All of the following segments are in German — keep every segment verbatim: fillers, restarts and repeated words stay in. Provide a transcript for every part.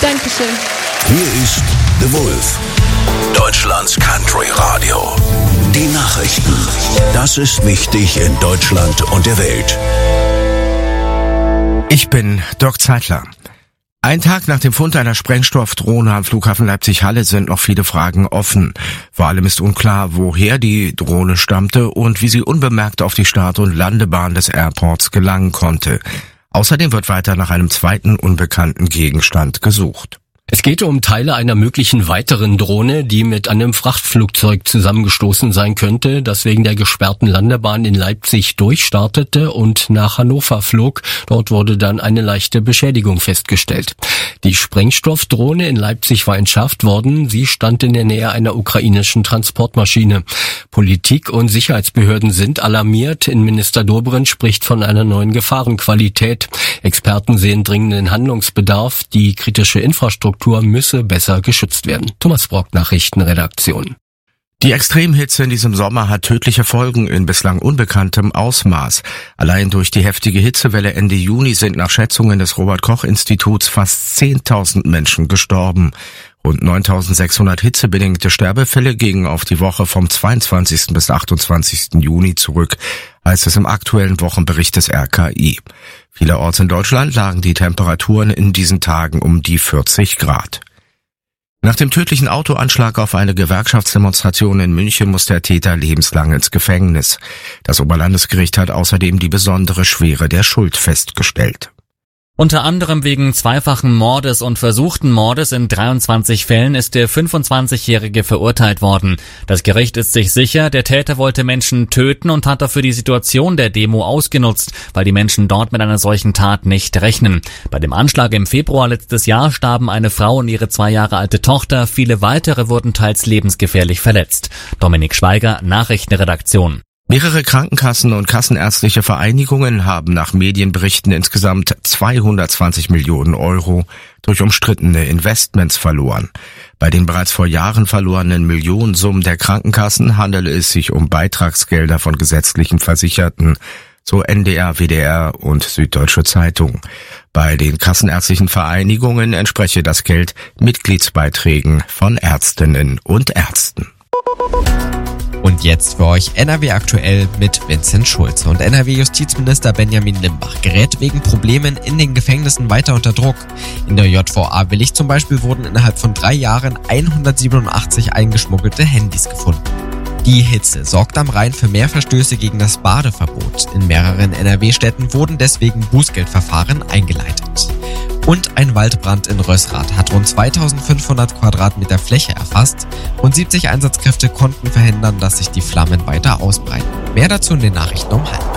Dankeschön. Hier ist The Wolf, Deutschlands Country Radio. Die Nachrichten. Das ist wichtig in Deutschland und der Welt. Ich bin Dirk Zeitler. Ein Tag nach dem Fund einer Sprengstoffdrohne am Flughafen Leipzig-Halle sind noch viele Fragen offen. Vor allem ist unklar, woher die Drohne stammte und wie sie unbemerkt auf die Start- und Landebahn des Airports gelangen konnte. Außerdem wird weiter nach einem zweiten unbekannten Gegenstand gesucht. Es geht um Teile einer möglichen weiteren Drohne, die mit einem Frachtflugzeug zusammengestoßen sein könnte, das wegen der gesperrten Landebahn in Leipzig durchstartete und nach Hannover flog. Dort wurde dann eine leichte Beschädigung festgestellt. Die Sprengstoffdrohne in Leipzig war entschärft worden. Sie stand in der Nähe einer ukrainischen Transportmaschine. Politik und Sicherheitsbehörden sind alarmiert. Innenminister Dobrindt spricht von einer neuen Gefahrenqualität. Experten sehen dringenden Handlungsbedarf. Die kritische Infrastruktur müsse besser geschützt werden. Thomas Brock, Nachrichtenredaktion. Die Extremhitze in diesem Sommer hat tödliche Folgen in bislang unbekanntem Ausmaß. Allein durch die heftige Hitzewelle Ende Juni sind nach Schätzungen des Robert-Koch-Instituts fast zehntausend Menschen gestorben. Rund neuntausendsechshundert hitzebedingte Sterbefälle gingen auf die Woche vom zweiundzwanzigsten bis achtundzwanzigsten Juni zurück, heißt es im aktuellen Wochenbericht des R K I. Vielerorts in Deutschland lagen die Temperaturen in diesen Tagen um die vierzig Grad. Nach dem tödlichen Autoanschlag auf eine Gewerkschaftsdemonstration in München muss der Täter lebenslang ins Gefängnis. Das Oberlandesgericht hat außerdem die besondere Schwere der Schuld festgestellt. Unter anderem wegen zweifachen Mordes und versuchten Mordes in dreiundzwanzig Fällen ist der fünfundzwanzigjährige verurteilt worden. Das Gericht ist sich sicher, der Täter wollte Menschen töten und hat dafür die Situation der Demo ausgenutzt, weil die Menschen dort mit einer solchen Tat nicht rechnen. Bei dem Anschlag im Februar letztes Jahr starben eine Frau und ihre zwei Jahre alte Tochter, viele weitere wurden teils lebensgefährlich verletzt. Dominik Schweiger, Nachrichtenredaktion. Mehrere Krankenkassen und kassenärztliche Vereinigungen haben nach Medienberichten insgesamt zweihundertzwanzig Millionen Euro durch umstrittene Investments verloren. Bei den bereits vor Jahren verlorenen Millionensummen der Krankenkassen handele es sich um Beitragsgelder von gesetzlichen Versicherten, so N D R, W D R und Süddeutsche Zeitung. Bei den kassenärztlichen Vereinigungen entspreche das Geld Mitgliedsbeiträgen von Ärztinnen und Ärzten. Und jetzt für euch N R W aktuell mit Vincent Schulze. Und N R W-Justizminister Benjamin Limbach gerät wegen Problemen in den Gefängnissen weiter unter Druck. In der J V A Willich zum Beispiel wurden innerhalb von drei Jahren hundertsiebenundachtzig eingeschmuggelte Handys gefunden. Die Hitze sorgt am Rhein für mehr Verstöße gegen das Badeverbot. In mehreren N R W-Städten wurden deswegen Bußgeldverfahren eingeleitet. Und ein Waldbrand in Rösrath hat rund zweitausendfünfhundert Quadratmeter Fläche erfasst und siebzig Einsatzkräfte konnten verhindern, dass sich die Flammen weiter ausbreiten. Mehr dazu in den Nachrichten um halb.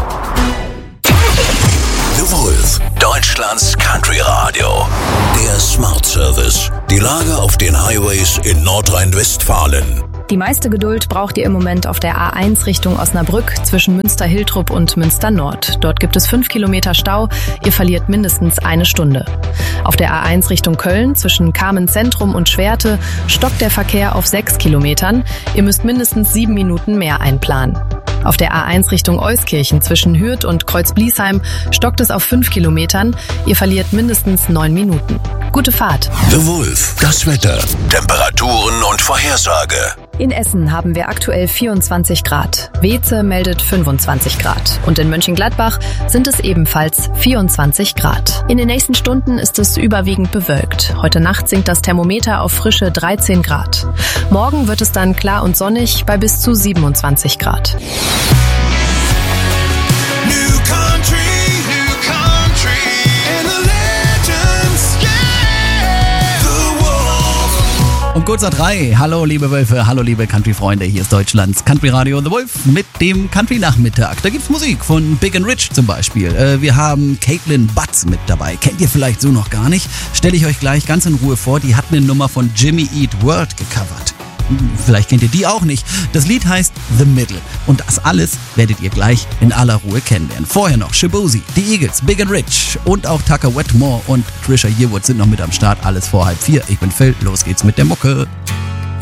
The Wolf, Deutschlands Country Radio. Der Smart Service. Die Lage auf den Highways in Nordrhein-Westfalen. Die meiste Geduld braucht ihr im Moment auf der A eins Richtung Osnabrück zwischen Münster-Hiltrup und Münster-Nord. Dort gibt es fünf Kilometer Stau. Ihr verliert mindestens eine Stunde. Auf der A eins Richtung Köln zwischen Kamen-Zentrum und Schwerte stockt der Verkehr auf sechs Kilometern. Ihr müsst mindestens sieben Minuten mehr einplanen. Auf der A eins Richtung Euskirchen zwischen Hürth und Kreuzbliesheim stockt es auf fünf Kilometern. Ihr verliert mindestens neun Minuten. Gute Fahrt. The Wolf, das Wetter, Temperaturen und Vorhersage. In Essen haben wir aktuell vierundzwanzig Grad. Weeze meldet fünfundzwanzig Grad. Und in Mönchengladbach sind es ebenfalls vierundzwanzig Grad. In den nächsten Stunden ist es überwiegend bewölkt. Heute Nacht sinkt das Thermometer auf frische dreizehn Grad. Morgen wird es dann klar und sonnig bei bis zu siebenundzwanzig Grad. Und kurz nach drei. Hallo liebe Wölfe, hallo liebe Country-Freunde. Hier ist Deutschlands Country Radio The Wolf mit dem Country-Nachmittag. Da gibt's Musik von Big and Rich zum Beispiel. Äh, wir haben Caitlin Butts mit dabei. Kennt ihr vielleicht so noch gar nicht? Stelle ich euch gleich ganz in Ruhe vor. Die hat eine Nummer von Jimmy Eat World gecovert. Vielleicht kennt ihr die auch nicht. Das Lied heißt The Middle. Und das alles werdet ihr gleich in aller Ruhe kennenlernen. Vorher noch Shaboozey, die Eagles, Big and Rich und auch Tucker Wetmore und Trisha Yearwood sind noch mit am Start. Alles vor halb vier. Ich bin Phil. Los geht's mit der Mucke.